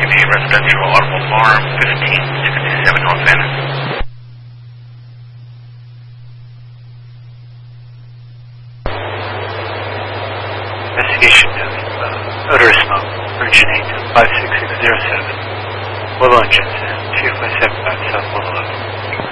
Second Aid Residential Audible Farm, 1567 North Venice. Investigation of odor smoke originates at 56607 Willow Engines and 2575 South Willow.